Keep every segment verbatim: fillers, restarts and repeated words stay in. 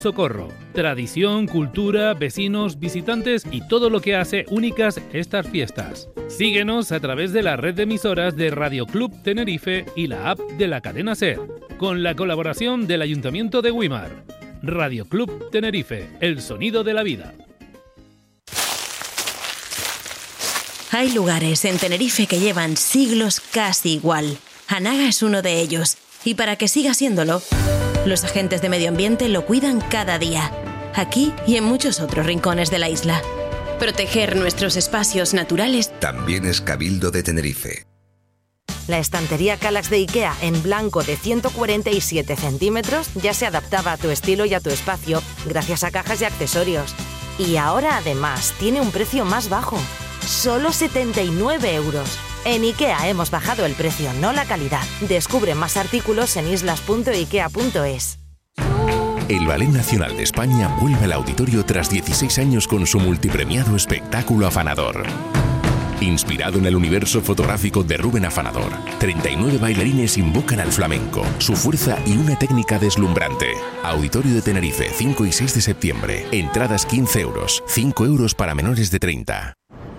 Socorro. Tradición, cultura, vecinos, visitantes y todo lo que hace únicas estas fiestas. Síguenos a través de la red de emisoras de Radio Club Tenerife y la app de la cadena SER, con la colaboración del Ayuntamiento de Güímar. Radio Club Tenerife, el sonido de la vida. Hay lugares en Tenerife que llevan siglos casi igual. Anaga es uno de ellos. Y para que siga siéndolo, los agentes de medio ambiente lo cuidan cada día, aquí y en muchos otros rincones de la isla. Proteger nuestros espacios naturales también es Cabildo de Tenerife. La estantería Kallax de IKEA en blanco de ciento cuarenta y siete centímetros ya se adaptaba a tu estilo y a tu espacio gracias a cajas y accesorios. Y ahora además tiene un precio más bajo, solo setenta y nueve euros. En IKEA hemos bajado el precio, no la calidad. Descubre más artículos en islas punto ikea punto es. El Ballet Nacional de España vuelve al auditorio tras dieciséis años con su multipremiado espectáculo Afanador. Inspirado en el universo fotográfico de Rubén Afanador, treinta y nueve bailarines invocan al flamenco, su fuerza y una técnica deslumbrante. Auditorio de Tenerife, cinco y seis de septiembre. Entradas quince euros, cinco euros para menores de treinta.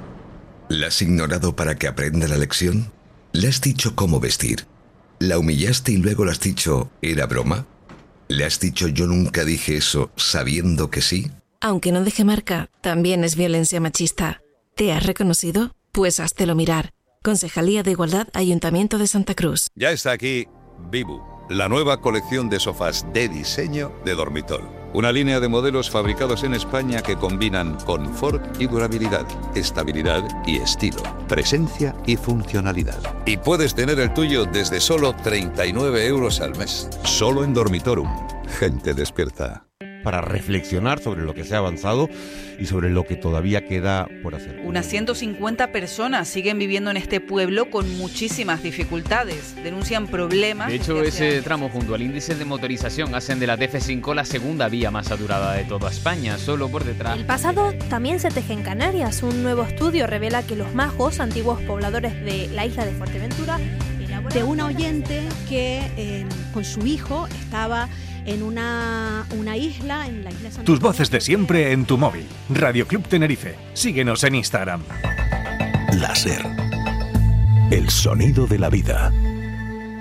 ¿La has ignorado para que aprenda la lección? ¿Le has dicho cómo vestir? ¿La humillaste y luego le has dicho ¿era broma? ¿Le has dicho yo nunca dije eso sabiendo que sí? Aunque no deje marca, también es violencia machista. ¿Te has reconocido? Pues háztelo mirar. Concejalía de Igualdad, Ayuntamiento de Santa Cruz. Ya está aquí Vivu, la nueva colección de sofás de diseño de Dormitol. Una línea de modelos fabricados en España que combinan confort y durabilidad, estabilidad y estilo, presencia y funcionalidad. Y puedes tener el tuyo desde solo treinta y nueve euros al mes. Solo en Dormitorum. Gente despierta. Para reflexionar sobre lo que se ha avanzado y sobre lo que todavía queda por hacer. Unas ciento cincuenta personas siguen viviendo en este pueblo con muchísimas dificultades. Denuncian problemas. De hecho, ese tramo junto al índice de motorización hacen de la D F cinco la segunda vía más saturada de toda España, solo por detrás. El pasado también se teje en Canarias. Un nuevo estudio revela que los majos, antiguos pobladores de la isla de Fuerteventura, de una oyente que eh, con su hijo estaba en una, una isla, en la isla de Santa Tus voces de siempre en tu móvil. Radio Club Tenerife. Síguenos en Instagram. La SER. El sonido de la vida.